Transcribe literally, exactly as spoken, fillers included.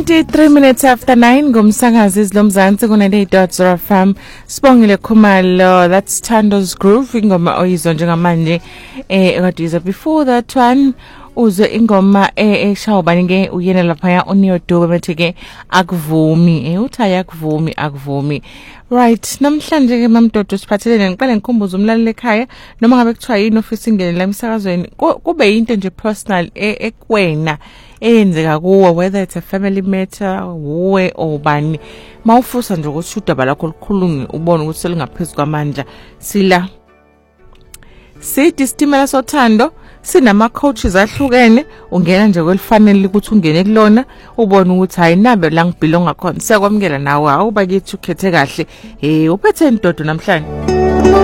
twenty-three minutes after nine ngomsakazi izilomzansi ku ninety-eight point zero F M. Sibongile Khumalo, that's Thando's Groove, ingoma oyizwa njengamanje eh ekadiza. Before that one uzwe ingoma eshawubani ke uyena lapha uNeodobe bethike akuvumi eh uthi ayakuvumi akuvumi. Right, namhlanje ke mamdodo siphathelene ngiqale ngikhumbuza umlaleli ekhaya noma ngabe kuthiwa yini office ingene la emsakazweni kube into nje personal ekwena eyenzeka kuwe, whether it's a family matter uwe or bani, mawufusa nje ukuthi udaba lakho likhulunge ubone ukuthi selingaphezulu kwamandla sila sithi Sitimela Sothando sinama coaches ahlukene, ungena nje kwelifanele ukuthi ungene kulona ubone ukuthi hayi nabe la ngibhilonga khona sekwamukela nawe awuba kithi ukhethe kahle eh uphethe indodo namhlanje.